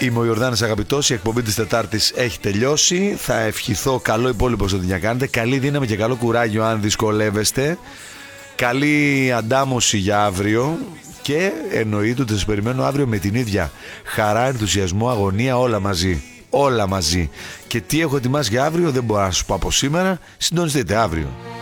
Είμαι ο Ιορδάνης Αγαπητός, η εκπομπή της Τετάρτης έχει τελειώσει. Θα ευχηθώ καλό υπόλοιπο στο τι να κάνετε. Καλή δύναμη και καλό κουράγιο αν δυσκολεύεστε. Καλή αντάμωση για αύριο. Και εννοείται ότι σας περιμένω αύριο με την ίδια χαρά, ενθουσιασμό, αγωνία, όλα μαζί. Όλα μαζί. Και τι έχω ετοιμάσει για αύριο δεν μπορώ να σας πω από σήμερα. Συντονιστείτε αύριο.